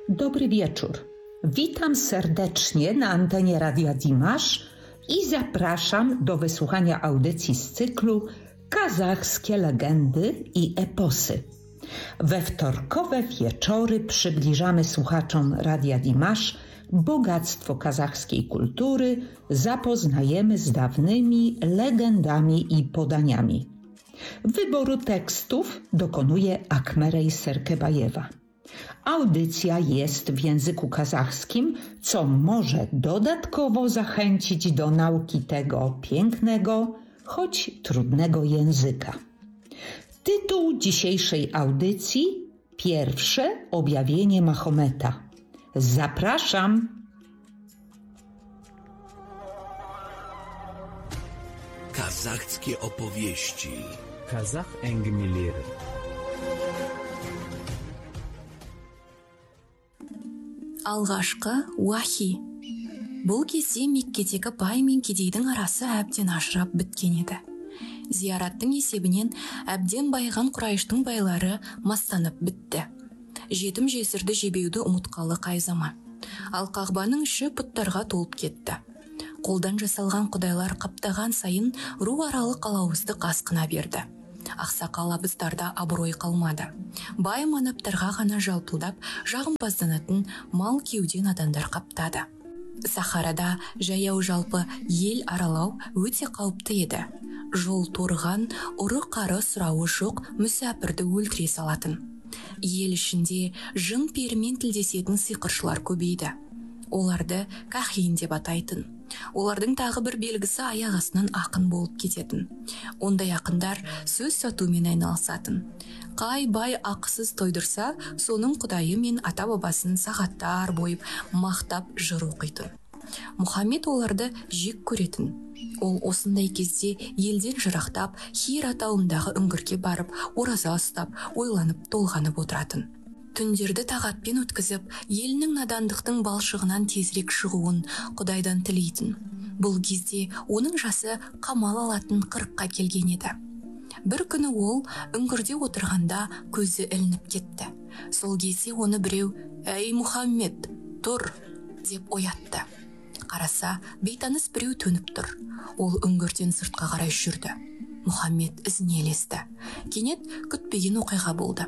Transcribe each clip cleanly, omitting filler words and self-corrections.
Dobry wieczór. Witam serdecznie na antenie Radia Dimash i zapraszam do wysłuchania audycji z cyklu Kazachskie legendy i eposy. We wtorkowe wieczory przybliżamy słuchaczom Radia Dimash bogactwo kazachskiej kultury, zapoznajemy z dawnymi legendami i podaniami. Wyboru tekstów dokonuje Akmerey Serkebajewa. Audycja jest w języku kazachskim, co może dodatkowo zachęcić do nauki tego pięknego, choć trudnego języka. Tytuł dzisiejszej audycji: Pierwsze objawienie Mahometa. Zapraszam! Kazachskie opowieści. Kazakh әңгімелері. Алғашқы уахи. Бұл кезде Меккедегі бай мен кедейдің арасы әбден ажырап біткен еді. Зияраттың есебінен әбден байыған Құрайыштың байлары мастанып бітті. Жетім жесірді жебеуді ұмытқалы қай заман. Ал Қағбаның іші пұттарға толып кетті. Қолдан жасалған құдайлар қаптаған сайын ру аралық алауыздық асқына берді. Ақсақал абыздарда абырой қалмады. Бай манаптарға ғана жалпылдап жағымпазданатын мал кеуден адамдар қаптады. Сахарада жаяу жалпы ел аралау өте қауіпті еді. Жол торған, ұры қары сұрауы жоқ мүсәпірді өлтіре салатын. Ел ішінде жын перімен тілдесетін сиқыршылар көбейді. Оларды кахин деп атайтын. Олардың тағы бір белгісі аяқ астынан ақын болып кететін. Ондай ақындар сөз сатумен айналысатын. Қай бай ақысыз тойдырса, соның құдайы мен ата бабасын сағаттар бойып мақтап жыр оқитын. Мұхаммед оларды жек көретін. Ол осындай кезде елден жырақтап, Хир атауындағы үңгірге барып, ораза ұстап, ойланып, толғанып отыратын. Түндерді тағатпен өткізіп, елінің надандықтың балшығынан тезірек шығуын Құдайдан тілейтін. Бұл кезде оның жасы қамал алатын 40-қа келген еді. Бір күні ол үңгірде отырғанда көзі ілініп кетті. Сол кезде оны біреу «Әй, Мұхаммед, тұр!» деп оятты. Қараса, бейтаныс біреу төніп тұр. Ол үңгірден сыртқа қарай жүрді. Мұхаммед ізіне ілесті. Кенет күтпеген оқиға болды.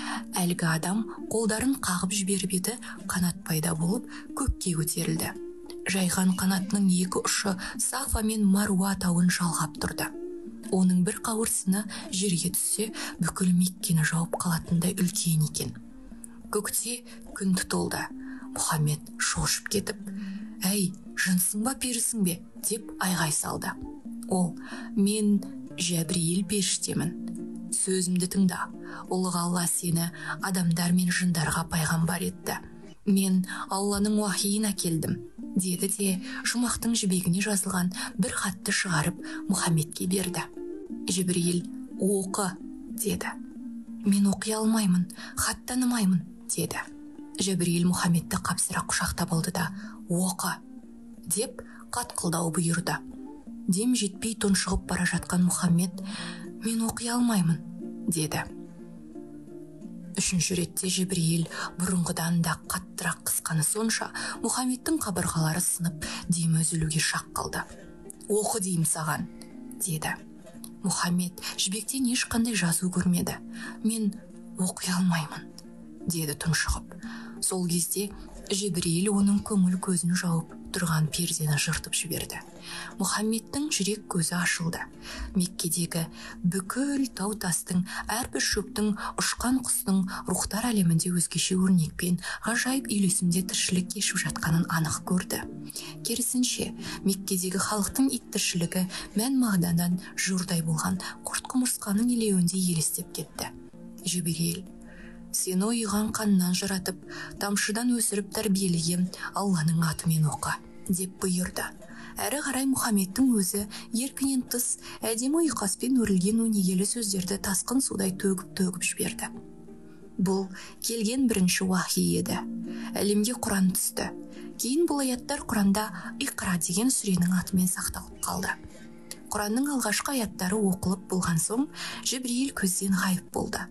Әлгі адам қолдарын қағып жіберіп еді, қанат пайда болып көкке көтерілді. Жайған қанатының екі ұшы Сафа мен Маруа тауын жалғап тұрды. Оның бір қауырсыны жерге түссе, бүкіл Меккені жауып қалатындай үлкен екен. Көкте күн тұтылды. Мұхаммед шошып кетіп, «Әй, жынсың ба, перісің бе?» деп айғай салды. Ол: «Мен Жәбірейіл періштемін. Сөзімді тыңда. Ұлық Алла сені адамдар мен жындарға пайғамбар етті. Мен Алланың уахиын әкелдім», деді де жұмақтың жібегіне жазылған бір хатты шығарып Мұхаммедке берді. Жәбірейіл: «Оқы», деді. «Мен оқи алмаймын, хат танымаймын», деді. Жәбірейіл Мұхаммедті қапсыра құшақтап алды да «Оқы», деп қатқылдау бұйырды. Дем жетпей тұншығып бара жатқан Мұхаммед «Мен оқи алмаймын», деді. Үшінші ретте Жәбірейіл бұрынғыдан да қаттырақ қысқаны сонша Мұхаммедтің қабырғалары сынып, демі үзілуге шақ қалды. «Оқы деймін саған», деді. Мұхаммед жібектен ешқандай жазу көрмеді. «Мен оқи алмаймын», деді тұншығып. Сол кезде Жәбірейіл оның көңіл көзін жауып тұрған пердені жыртып жіберді. Мұхаммедтің жүрек көзі ашылды. Меккедегі бүкіл тау тастың, әрбір шөптің, ұшқан құстың рухтар әлемінде өзгеше өрнекпен ғажайып үйлесімде тіршілік кешіп жатқанын анық көрді. Керісінше, Меккедегі халықтың ит тіршілігі мән-мағынадан жұрдай болған құрт-құмырсқаның илеуінде елестеп кетті. Жәбірейіл: «Сені ұйыған қаннан жаратып, тамшыдан өсіріп тәрбиелеген Алланың атымен оқы», деп бұйырды. Әрі қарай Мұхаммедтің өзі еркінен тыс әдемі ұйқаспен өрілген өнегелі сөздерді тасқын судай төгіп жіберді. Бұл келген бірінші уахи еді. Әлемге Құран түсті. Кейін бұл аяттар Құранда Иқра деген сүренің атымен сақталып қалды. Құранның алғашқы аяттары оқылып болған соң, Жәбірейіл көзден ғайып болды.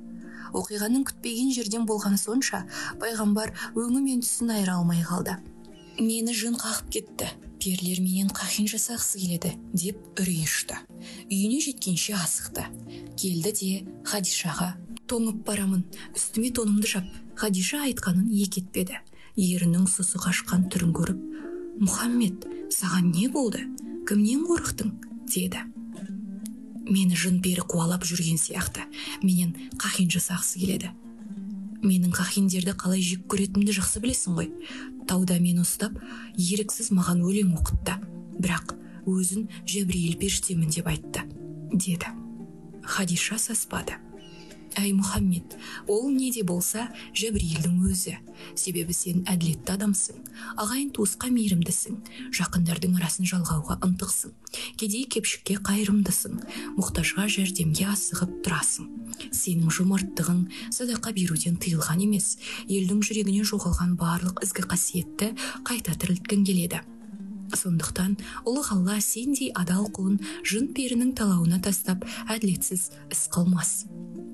Оқиғаның күтпеген жерден болғаны сонша, пайғамбар өңі мен түсін айыра алмай қалды. Мені жын қағып кетті, перілер менен қақин жасағысы келеді, деп үрей ұшты. Үйіне жеткенше асықты. Келді де Хадишаға: тоңып барамын, үстіме тонымды жап. Хадиша айтқанын екі етпеді. Ерінің сұсы қашқан түрін көріп: Мұхаммед, саған не болды? Кімнен қорықтың? Деді. Мені жын пері қуалап жүрген сияқты, менен қақин жасағысы келеді. Менің қақиндерді қалай жек көретімді жақсы білесің ғой. Тауда мені ұстап, еріксіз маған өлең оқытты. Бірақ өзін Жәбірейіл періштемін деп айтты, деді. Хадиша саспады: Әй Мұхаммед, ол не де болса Жәбірейілдің өзі. Себебі сен әділетті адамсың, ағайын туысқа мейірімдісің, жақындардың арасын жалғауға ынтықсың, кедей кепшікке қайырымдысың, мұқтажға жәрдемге асығып тұрасың. Сенің жұмарттығың садақа беруден тыйылған емес, елдің жүрегінен жоғалған барлық ізгі қасиетті қайта тірілткің келеді. Сондықтан ұлық Алла сендей адал құлын жын перінің талауына тастап әділетсіз іс қылмас.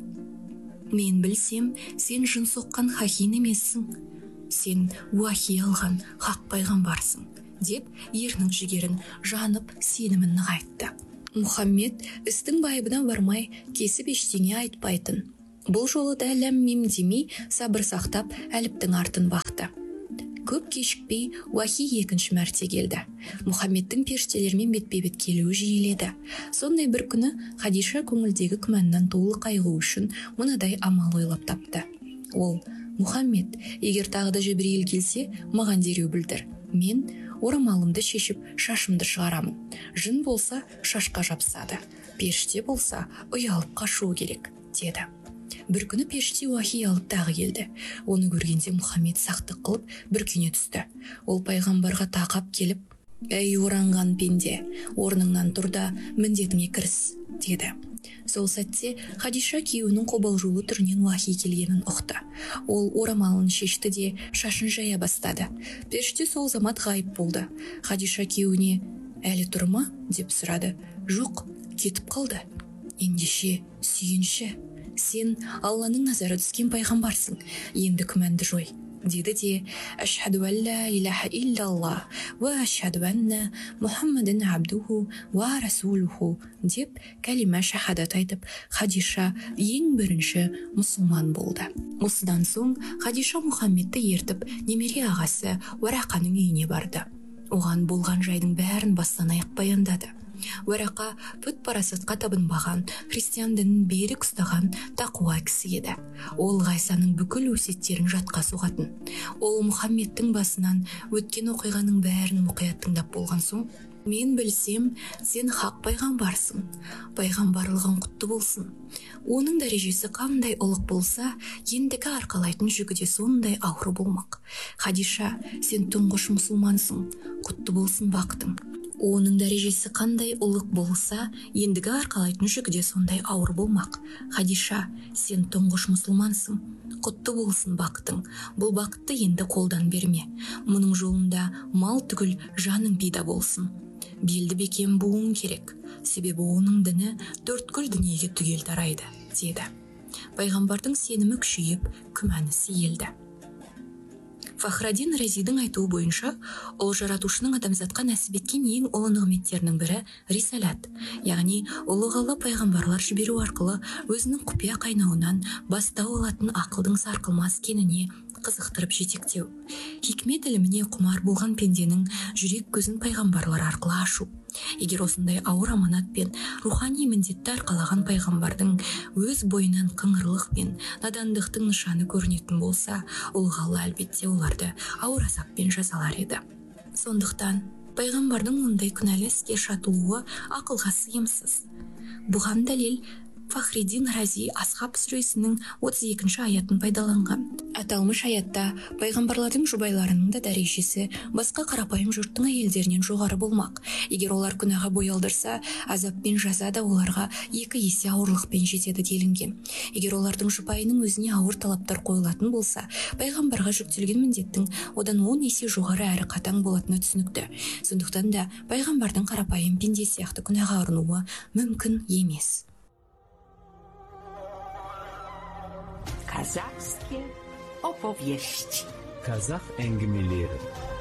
Мен білсем, сен жын соққан хакин емессің. Сен уахи алған хақ пайғамбарсың, деп ерінің жігерін жанып сенімін нығайтты. Мұхаммед істің байыбына бармай, кесіп ештеңе айтпайтын. Бұл жолы да ләм-мим демей сабыр сақтап әліптің артын бақты. Көп кешікпей уахи екінші мәрте келді. Мұхаммедтің періштелермен бетпе-бет келуі жиіледі. Сондай бір күні Хадиша көңілдегі күмәннан толы қайғу үшін мынадай амал ойлап тапты. Ол: Мұхаммед, егер тағы да Жәбірейіл келсе, маған дереу білдір. Мен орамалымды шешіп, шашымды шығарамын. Жын болса, шашқа жапсады. Періште болса, ұялып қашуы керек, деді. Бір күні періште уахи алып тағы келді. Оны көргенде Мұхаммед сақтық қылып бүркене түсті. Ол пайғамбарға тақап келіп: Әй оранған пенде, орныңнан тұр да міндетіңе кіріс, деді. Сол сәтте Хадиша күйеуінің қобалжулы түрінен уахи келгенін ұқты. Ол орамалын шешті де шашын жая бастады. Періште сол замат ғайып болды. Хадиша күйеуіне: Әлі тұр ма? Деп сұрады. Жоқ, кетіп қалды. Ендеше сүйінші, сен Алланың назары түскен пайғамбарсың, енді күмәнді жой, деді де: Ашхаду алла илаха иллаллах ва ашхаду анна Мұхаммадын абдуху ва расулуху, деп кәлима шахадат айтып, Хадиша ең бірінші мұсылман болды. Осыдан соң Хадиша Мұхаммедті ертіп немере ағасы Уарақаның үйіне барды. Оған болған жайдың бәрін бастан аяқ баяндады. Уарақа пұт парасатқа табынбаған, христиан дінін берік ұстаған тақуа кісі еді. Ол Ғайсаның бүкіл өсиеттерін жатқа соғатын. Ол Мұхаммедтің басынан өткен оқиғаның бәрін мұқият тыңдап болған соң: Мен білсем, сен хақ пайғамбарсың. Пайғамбарлығың құтты болсын. Оның дәрежесі қандай ұлық болса, ендігі арқалайтын жүгі де сондай ауыр болмақ. Хадиша, сен тұңғыш мұсылмансың. Құтты болсын бақтың. Оның дәрежесі қандай ұлық болса, ендігі арқалайтын жүгі де сондай ауыр болмақ. Хадиша, сен тұңғыш мұсылмансың. Құтты болсын бақтың. Бұл бақытты енді қолдан берме. Мұның жолында мал түгіл жаның пида болсын. Белді бекем буын керек. Себебі оның діні төрткүл дүниеге түгел тарайды, деді. Пайғамбардың сенімі күшейіп, күмәні сейілді. Фахраддин Разидің айтуы бойынша, ол жаратушының адамзатқа нәсіп еткен ең ұлы нығметтерінің бірі рисалат, яғни ұлы Алла пайғамбарлар жіберу арқылы өзінің құпия қайнауынан бастау алатын ақылдың сарқылмас кеніне қызықтырып жетектеу. Хикмет іліміне құмар болған пенденің жүрек көзін пайғамбарлар арқылы ашу. Егер осындай ауыр аманат пен рухани міндетті арқалаған пайғамбардың өз бойынан қыңырлық пен надандықтың нышаны көрінетін болса, ұлы Алла әлбетте оларды ауыр азаппен жазалар еді. Сондықтан пайғамбардың ондай күнәлі іске шатылуы ақылға сыйымсыз. Бұған дәлел Фахриддин Рази Асхаб сүресінің 32-ші аятын пайдаланған. Аталмыш аятта пайғамбарлардың жұбайларының да дәрежесі басқа қарапайым жұрттың әйелдерінен жоғары болмақ. Егер олар күнәға бой алдырса, азап пен жаза да оларға 2 есе ауырлықпен жетеді делінген. Егер олардың жұбайының өзіне ауыр талаптар қойылатын болса, пайғамбарға жүктелген міндеттің одан 10 есе жоғары әрі қатаң болатыны түсінікті. Сондықтан да пайғамбардың қарапайым пенде сияқты күнәға ұрынуы мүмкін емес. Kazachskie opowieści. Kazakh әңгімелері.